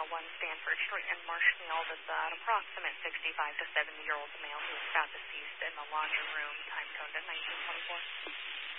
1 Stanford Street in Marshfield. It's an approximate 65 to 70-year-old male who was found deceased in the laundry room, time code at 1924.